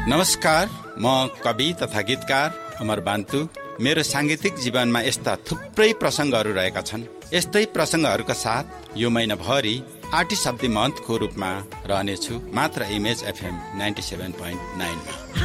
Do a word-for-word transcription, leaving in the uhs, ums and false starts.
नमस्कार, म कवि तथा गीतकार अमर बान्तु। मेरो सांगीतिक जीवनमा यस्ता थुप्रै प्रसङ्गहरू रहेका छन्। यस्तै प्रसङ्गहरूका साथ यो महिनाभरि आर्टिस्ट अफ द मन्थको रूपमा रहनेछु, मात्र image FM ninety seven point नाइनमा।